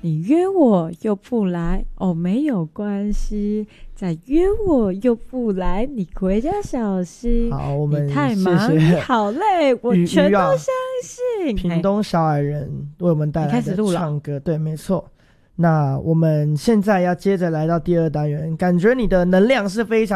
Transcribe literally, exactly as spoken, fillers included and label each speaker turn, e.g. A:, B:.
A: 你约我又不来，哦，没有关系，再约我又不来，你回家小心。
B: 好，我们
A: 你太忙，
B: 谢谢
A: 你好累，我全都相信。
B: 屏东小矮人为我们带来的唱歌，对，没错。那我们现在要接着来到第二单元，感觉你的能量是非常